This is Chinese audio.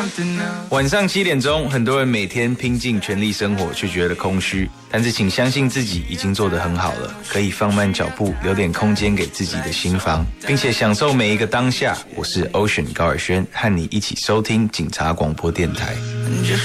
晚上7点钟，很多人每天拼尽全力生活，却觉得空虚。但是请相信自己已经做得很好了，可以放慢脚步，留点空间给自己的心房，并且享受每一个当下。我是 Ocean 高尔轩，和你一起收听警察广播电台。